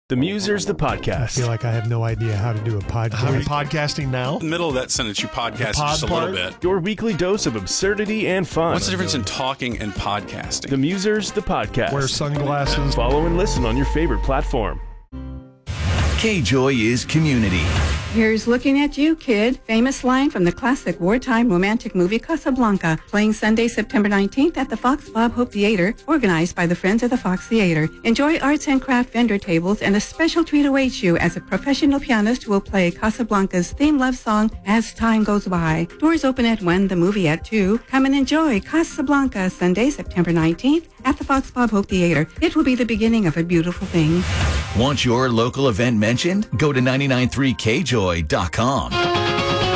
The Musers, the podcast. I feel like I have no idea how to do a podcast. Are we podcasting now? In the middle of that sentence, you podcast just a little bit. Your weekly dose of absurdity and fun. What's the difference in talking and podcasting? The Musers, the podcast. Wear sunglasses. Follow and listen on your favorite platform. K-Joy is community. Here's Looking at You, Kid, famous line from the classic wartime romantic movie Casablanca, playing Sunday, September 19th at the Fox Bob Hope Theater, organized by the Friends of the Fox Theater. Enjoy arts and craft vendor tables, and a special treat awaits you as a professional pianist who will play Casablanca's theme love song as time goes by. Doors open at 1, the movie at 2. Come and enjoy Casablanca, Sunday, September 19th at the Fox Bob Hope Theater. It will be the beginning of a beautiful thing. Want your local event mentioned? Go to 993kjoy.com.